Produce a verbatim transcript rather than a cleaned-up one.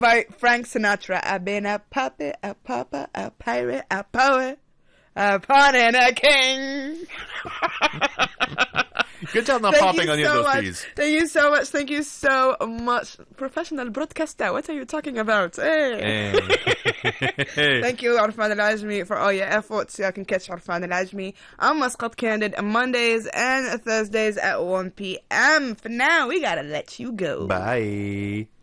by Frank Sinatra. I've been a puppet, a papa, a pirate, a poet, a pawn and a king. Good job not Thank popping you on the so end of those much. keys. Thank you so much. Thank you so much. Professional broadcaster. What are you talking about? Hey. Hey. Thank you, Arfan Al-Ajmi, for all your efforts. You can catch Arfan Al-Ajmi on Muscat Candid on Mondays and Thursdays at one p.m. For now, we gotta let you go. Bye.